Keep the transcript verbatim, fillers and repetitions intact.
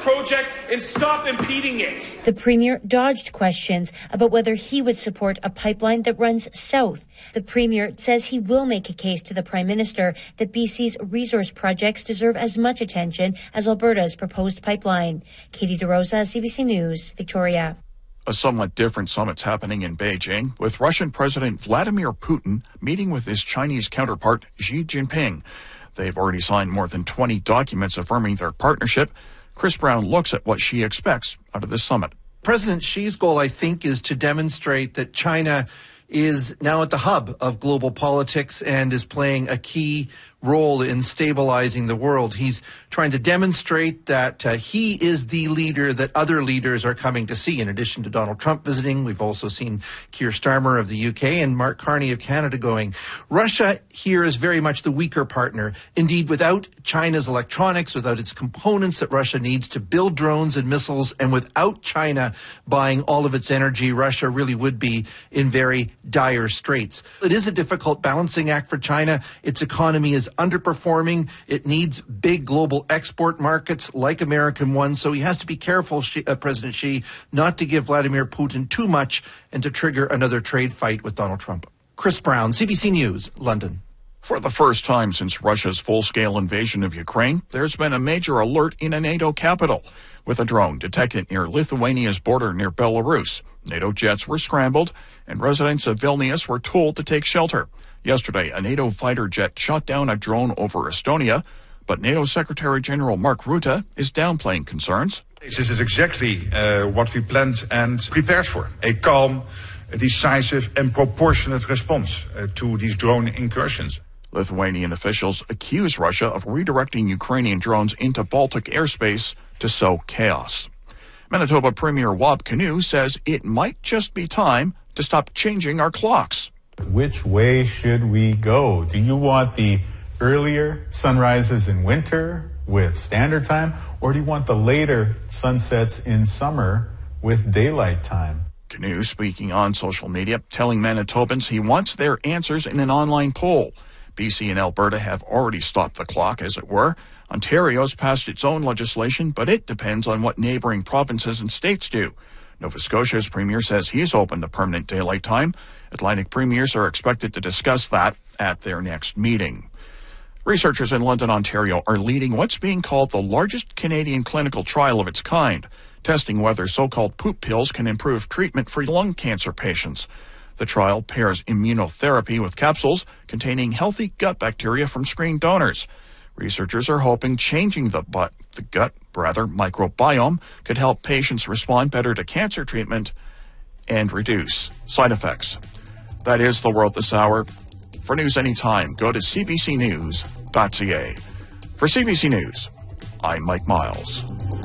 project and stop impeding it. The Premier dodged questions about whether he would support a pipeline that runs south. The Premier says he will make a case to the Prime Minister that B C's resource projects deserve as much attention as Alberta's proposed pipeline. Katie DeRosa, C B C News, Victoria. A somewhat different summit's happening in Beijing, with Russian President Vladimir Putin meeting with his Chinese counterpart Xi Jinping. They've already signed more than twenty documents affirming their partnership. Chris Brown looks at what Xi expects out of this summit. President Xi's goal, I think, is to demonstrate that China is now at the hub of global politics and is playing a key role in stabilizing the world. He's trying to demonstrate that uh, he is the leader that other leaders are coming to see. In addition to Donald Trump visiting, we've also seen Keir Starmer of the U K and Mark Carney of Canada going. Russia here is very much the weaker partner. Indeed, without China's electronics, without its components that Russia needs to build drones and missiles, and without China buying all of its energy, Russia really would be in very dire straits. It is a difficult balancing act for China. Its economy is underperforming. It needs big global export markets like American ones. So he has to be careful, Xi, uh, President Xi, not to give Vladimir Putin too much and to trigger another trade fight with Donald Trump. Chris Brown, C B C News, London. For the first time since Russia's full-scale invasion of Ukraine, there's been a major alert in a NATO capital, with a drone detected near Lithuania's border near Belarus. NATO jets were scrambled, and residents of Vilnius were told to take shelter. Yesterday, a NATO fighter jet shot down a drone over Estonia, but NATO Secretary General Mark Rutte is downplaying concerns. This is exactly uh, what we planned and prepared for. A calm, a decisive and proportionate response uh, to these drone incursions. Lithuanian officials accuse Russia of redirecting Ukrainian drones into Baltic airspace to sow chaos. Manitoba Premier Wab Kinew says it might just be time to stop changing our clocks. Which way should we go? Do you want the earlier sunrises in winter with standard time, or do you want the later sunsets in summer with daylight time? Kinew speaking on social media, telling Manitobans he wants their answers in an online poll. B C and Alberta have already stopped the clock, as it were. Ontario's passed its own legislation, but it depends on what neighboring provinces and states do. Nova Scotia's premier says he's open to permanent daylight time. Atlantic premiers are expected to discuss that at their next meeting. Researchers in London, Ontario are leading what's being called the largest Canadian clinical trial of its kind, testing whether so-called poop pills can improve treatment for lung cancer patients. The trial pairs immunotherapy with capsules containing healthy gut bacteria from screened donors. Researchers are hoping changing the, but, the gut rather microbiome could help patients respond better to cancer treatment and reduce side effects. That is the world this hour. For news anytime, go to c b c news dot c a. For C B C News, I'm Mike Miles.